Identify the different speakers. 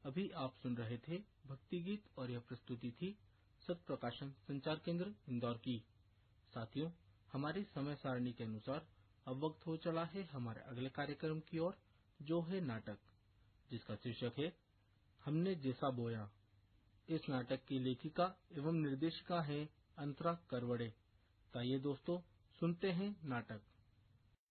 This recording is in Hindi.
Speaker 1: अभी आप सुन रहे थे भक्ति गीत और यह प्रस्तुति थी सत प्रकाशन संचार केंद्र इंदौर की। साथियों, हमारी समय सारणी के अनुसार अब वक्त हो चला है हमारे अगले कार्यक्रम की ओर, जो है नाटक, जिसका शीर्षक है हमने जैसा बोया। इस नाटक की लेखिका एवं निर्देशिका है अंतरा करवड़े। तो आइए दोस्तों, सुनते हैं नाटक।